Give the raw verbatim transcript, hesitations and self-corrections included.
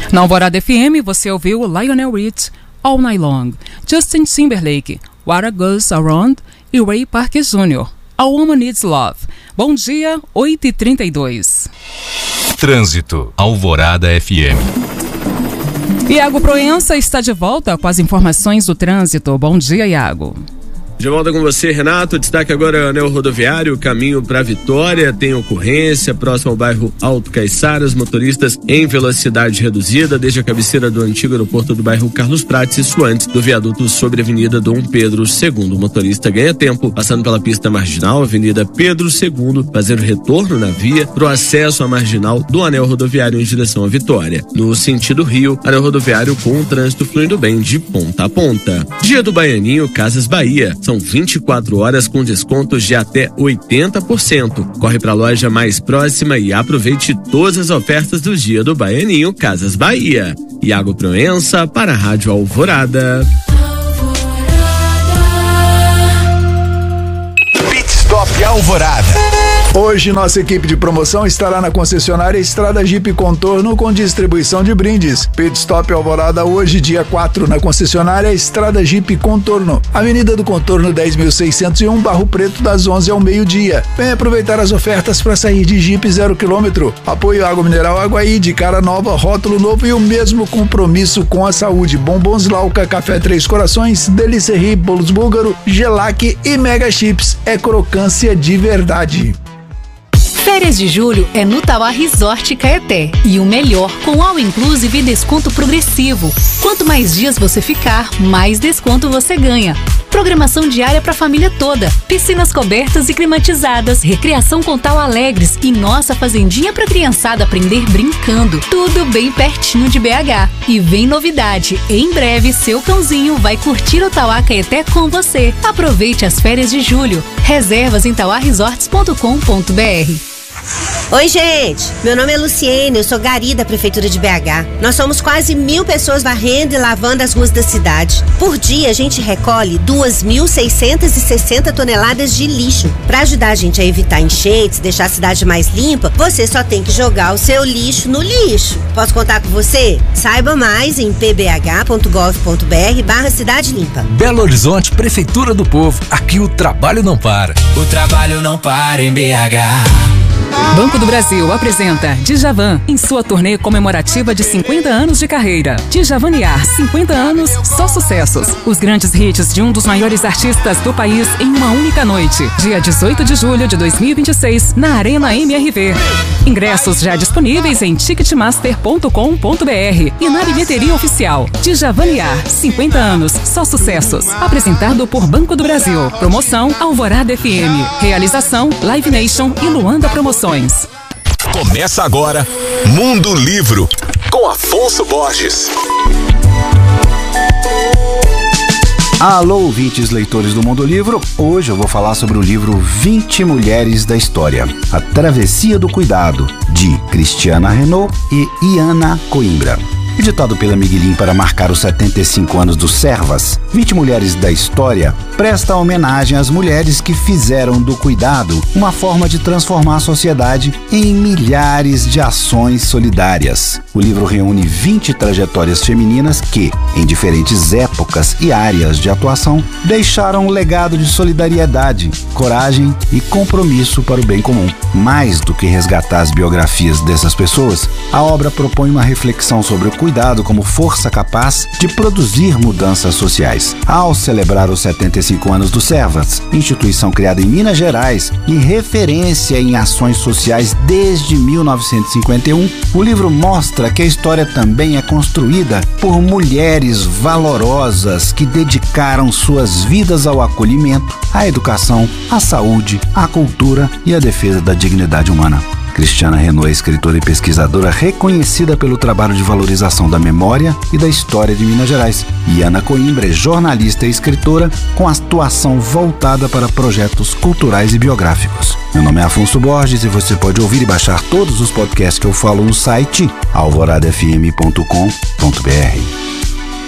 Na Alvorada F M, você ouviu Lionel Rich, All Night Long, Justin Timberlake, What a Goes Around e Ray Parker Júnior, A Woman Needs Love. Bom dia, oito e trinta e dois. Trânsito, Alvorada F M. Iago Proença está de volta com as informações do trânsito. Bom dia, Iago. De volta com você, Renato. Destaque agora anel rodoviário, caminho para Vitória, tem ocorrência próximo ao bairro Alto Caiçara, motoristas em velocidade reduzida, desde a cabeceira do antigo aeroporto do bairro Carlos Prates, isso antes do viaduto sobre a Avenida Dom Pedro segundo. O motorista ganha tempo, passando pela pista marginal, Avenida Pedro segundo, fazendo retorno na via para o acesso à marginal do anel rodoviário em direção à Vitória. No sentido Rio, anel rodoviário com o trânsito fluindo bem de ponta a ponta. Dia do Baianinho, Casas Bahia. São vinte e quatro horas com descontos de até oitenta por cento. Corre para a loja mais próxima e aproveite todas as ofertas do Dia do Baianinho Casas Bahia. Iago Proença para a Rádio Alvorada. Pit Stop Alvorada. Hoje nossa equipe de promoção estará na concessionária Estrada Jeep Contorno com distribuição de brindes. Pit Stop Alvorada hoje, dia quatro, na concessionária Estrada Jeep Contorno, Avenida do Contorno dez mil seiscentos e um, Barro Preto, das onze ao meio-dia. Vem aproveitar as ofertas para sair de Jeep zero quilômetro. Apoio Água Mineral Aguaí, de cara nova, rótulo novo e o mesmo compromisso com a saúde. Bombons Lauca, Café Três Corações, Delícia Ri, Bolos Búlgaro, Gelac e Mega Chips. É crocância de verdade. Férias de julho é no Tauá Resort Caeté. E o melhor, com all inclusive e desconto progressivo. Quanto mais dias você ficar, mais desconto você ganha. Programação diária para a família toda. Piscinas cobertas e climatizadas. Recreação com Tauá Alegres e nossa fazendinha para criançada aprender brincando. Tudo bem pertinho de B H. E vem novidade. Em breve, seu cãozinho vai curtir o Tauá Caeté com você. Aproveite as férias de julho. Reservas em tauá resorts ponto com ponto br. Oi, gente, meu nome é Luciene, eu sou gari da Prefeitura de B H. Nós somos quase mil pessoas varrendo e lavando as ruas da cidade. Por dia a gente recolhe duas mil seiscentas e sessenta toneladas de lixo. Para ajudar a gente a evitar enchentes, deixar a cidade mais limpa, você só tem que jogar o seu lixo no lixo. Posso contar com você? Saiba mais em p b h ponto gov ponto br barra Cidade Limpa. Belo Horizonte, Prefeitura do Povo. Aqui o trabalho não para. O trabalho não para em B H. Banco do Brasil apresenta Djavan em sua turnê comemorativa de cinquenta anos de carreira. Djavaniar, cinquenta anos, só sucessos. Os grandes hits de um dos maiores artistas do país em uma única noite. Dia dezoito de julho de dois mil e vinte e seis, na Arena M R V. Ingressos já disponíveis em ticketmaster ponto com ponto br e na bilheteria oficial. Djavaniar, cinquenta anos, só sucessos. Apresentado por Banco do Brasil. Promoção Alvorada F M. Realização Live Nation e Luanda Promoções. Começa agora Mundo Livro com Afonso Borges. Alô, ouvintes leitores do Mundo Livro. Hoje eu vou falar sobre o livro vinte Mulheres da História, A Travessia do Cuidado, de Cristiana Renaud e Iana Coimbra. Editado pela Miguelin para marcar os setenta e cinco anos do Servas, vinte Mulheres da História presta homenagem às mulheres que fizeram do cuidado uma forma de transformar a sociedade em milhares de ações solidárias. O livro reúne vinte trajetórias femininas que, em diferentes épocas e áreas de atuação, deixaram um legado de solidariedade, coragem e compromisso para o bem comum. Mais do que resgatar as biografias dessas pessoas, a obra propõe uma reflexão sobre o cuidado como força capaz de produzir mudanças sociais. Ao celebrar os setenta e cinco anos do Servas, instituição criada em Minas Gerais e referência em ações sociais desde mil novecentos e cinquenta e um, o livro mostra que a história também é construída por mulheres valorosas que dedicaram suas vidas ao acolhimento, à educação, à saúde, à cultura e à defesa da dignidade humana. Cristiana Renaud é escritora e pesquisadora reconhecida pelo trabalho de valorização da memória e da história de Minas Gerais. E Iana Coimbra é jornalista e escritora com atuação voltada para projetos culturais e biográficos. Meu nome é Afonso Borges e você pode ouvir e baixar todos os podcasts que eu falo no site alvorada f m ponto com ponto br.